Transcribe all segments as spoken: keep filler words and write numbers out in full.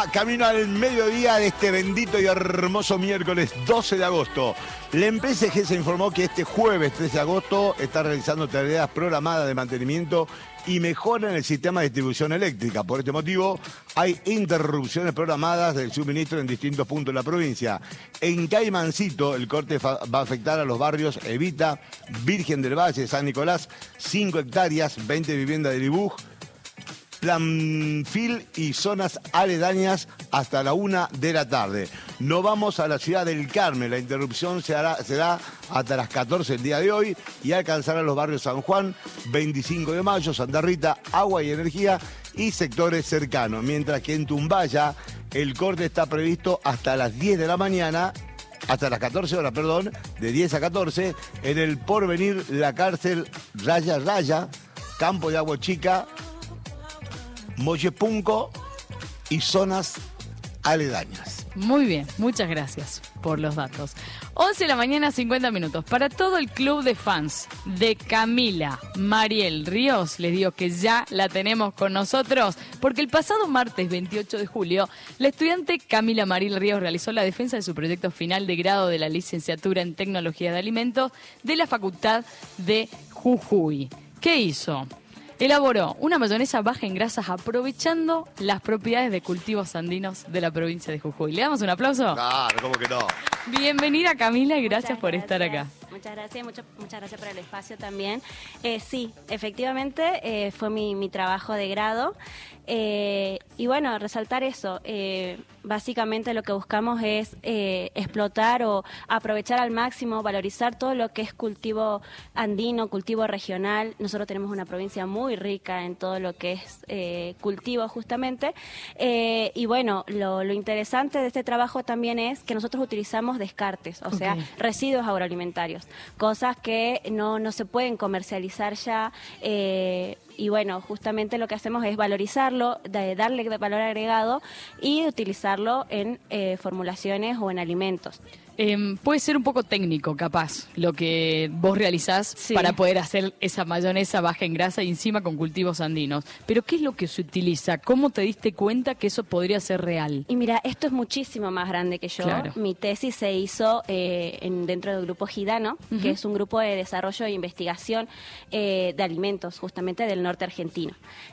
Ya camino al mediodía de este bendito y hermoso miércoles doce de agosto. La empresa E G E se informó que este jueves trece de agosto está realizando tareas programadas de mantenimiento y mejora en el sistema de distribución eléctrica. Por este motivo, hay interrupciones programadas del suministro en distintos puntos de la provincia. En Caimancito, el corte va a afectar a los barrios Evita, Virgen del Valle, San Nicolás, cinco hectáreas, veinte viviendas de Dibuj, Planfil y zonas aledañas hasta la una de la tarde. No vamos a la ciudad del Carmen. La interrupción se hará, será hasta las catorce el día de hoy y alcanzará los barrios San Juan, veinticinco de mayo, Santa Rita, Agua y Energía y sectores cercanos. Mientras que en Tumbaya el corte está previsto hasta las diez de la mañana, hasta las catorce horas, perdón, de diez a catorce, en el Porvenir, la cárcel Raya Raya, Campo de Agua Chica, Mollepunco y zonas aledañas. Muy bien, muchas gracias por los datos. once de la mañana, cincuenta minutos. Para todo el club de fans de Camila Mariel Ríos, les digo que ya la tenemos con nosotros, porque el pasado martes veintiocho de julio, la estudiante Camila Mariel Ríos realizó la defensa de su proyecto final de grado de la licenciatura en Tecnología de Alimentos de la Facultad de Jujuy. ¿Qué hizo? Elaboró una mayonesa baja en grasas aprovechando las propiedades de cultivos andinos de la provincia de Jujuy. ¿Le damos un aplauso? Claro, ¿cómo que no? Bienvenida, Camila, y gracias Muchas por gracias. estar acá. Muchas gracias, mucho, muchas gracias por el espacio también. Eh, sí, efectivamente eh, fue mi, mi trabajo de grado. Eh, y bueno, resaltar eso. Eh, básicamente lo que buscamos es eh, explotar o aprovechar al máximo, valorizar todo lo que es cultivo andino, cultivo regional. Nosotros tenemos una provincia muy rica en todo lo que es eh, cultivo justamente. Eh, y bueno, lo, lo interesante de este trabajo también es que nosotros utilizamos descartes, o sea, Okay. residuos agroalimentarios, cosas que no, no se pueden comercializar ya. Eh, Y bueno, justamente lo que hacemos es valorizarlo, de darle valor agregado y utilizarlo en eh, formulaciones o en alimentos. Eh, puede ser un poco técnico, capaz, lo que vos realizás Sí. para poder hacer esa mayonesa baja en grasa y encima con cultivos andinos. Pero ¿qué es lo que se utiliza? ¿Cómo te diste cuenta que eso podría ser real? Y mira, esto es muchísimo más grande que yo. Claro. Mi tesis se hizo eh, en, dentro del grupo Gidano, Uh-huh. que es un grupo de desarrollo e investigación eh, de alimentos, justamente del norte argentino.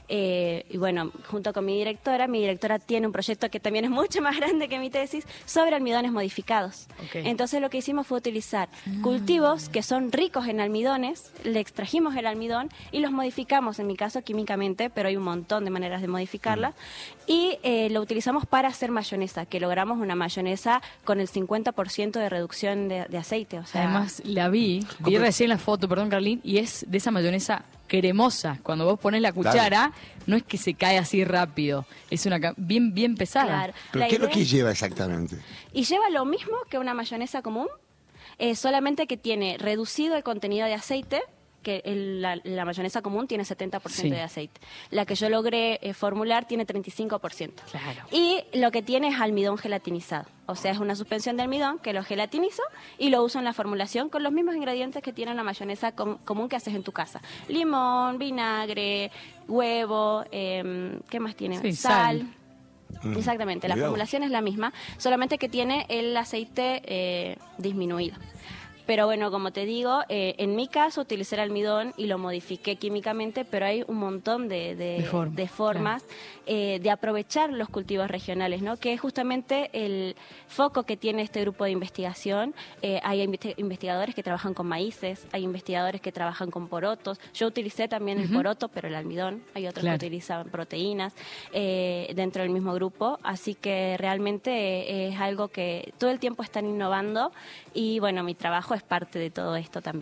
Eh, y bueno, junto con mi directora, mi directora tiene un proyecto que también es mucho más grande que mi tesis, sobre almidones modificados. Okay. Entonces lo que hicimos fue utilizar cultivos que son ricos en almidones, le extrajimos el almidón y los modificamos, en mi caso químicamente, pero hay un montón de maneras de modificarla, y eh, lo utilizamos para hacer mayonesa, que logramos una mayonesa con el cincuenta por ciento de reducción de, de aceite. O sea, Además, la vi, vi recién la foto, perdón, Carlín, y es de esa mayonesa cremosa. Cuando vos pones la cuchara, Claro. no es que se cae así rápido, es una ca- bien bien pesada. claro. ¿Pero La qué es lo idea- que lleva exactamente? Y lleva lo mismo que una mayonesa común, eh, solamente que tiene reducido el contenido de aceite, que el- la, la mayonesa común tiene setenta por ciento Sí. de aceite. La que yo logré eh, formular tiene treinta y cinco por ciento. Claro. Y lo que tiene es almidón gelatinizado. O sea, es una suspensión de almidón que lo gelatinizo y lo uso en la formulación con los mismos ingredientes que tiene la mayonesa com- común que haces en tu casa. Limón, vinagre, huevo, eh, ¿qué más tiene? Sí, sal. Mm. Exactamente, la Mirá vos. formulación es la misma, solamente que tiene el aceite eh, disminuido. Pero bueno, como te digo, eh, en mi caso utilicé el almidón y lo modifiqué químicamente, pero hay un montón de, de, De forma, de formas eh, de aprovechar los cultivos regionales, ¿no? Que es justamente el foco que tiene este grupo de investigación. Eh, hay investi- investigadores que trabajan con maíces, hay investigadores que trabajan con porotos. Yo utilicé también el Ujú. poroto, pero el almidón. Hay otros Claro. que utilizan proteínas eh, dentro del mismo grupo. Así que realmente eh, es algo que todo el tiempo están innovando y bueno, mi trabajo es parte de todo esto también.